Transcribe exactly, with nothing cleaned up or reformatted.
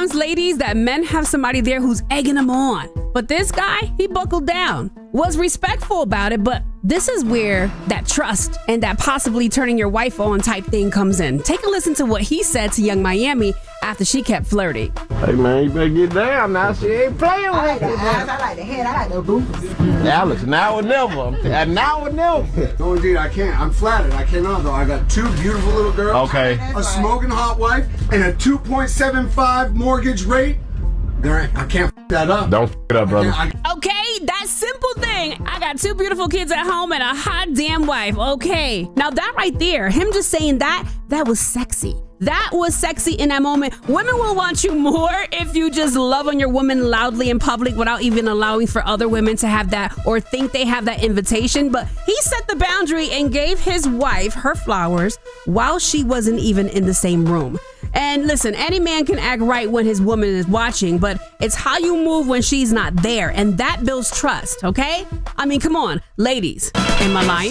wants, ladies, that men have somebody there who's egging them on. But this guy, he buckled down, was respectful about it, but this is where that trust and that possibly turning your wife on type thing comes in. Take a listen to what he said to Young Miami after she kept flirting. Hey man, you better get down now. She ain't playing with I like the you. eyes, I like the head, I like the boots. Alex, now or never. I'm t- now or never. No, indeed, I can't. I'm flattered. I cannot, though. I got two beautiful little girls. Okay. A smoking hot wife and a two point seven five mortgage rate. There, ain't- I can't f that up. Don't f it up, brother. I, Okay, that simple thing. I got two beautiful kids at home and a hot damn wife. Okay. Now that right there, him just saying that, that was sexy. That was sexy in that moment. Women will want you more if you just love on your woman loudly in public without even allowing for other women to have that or think they have that invitation. But he set the boundary and gave his wife her flowers while she wasn't even in the same room. And listen, any man can act right when his woman is watching, but it's how you move when she's not there. And that builds trust, okay? I mean, come on, ladies. Am I lying?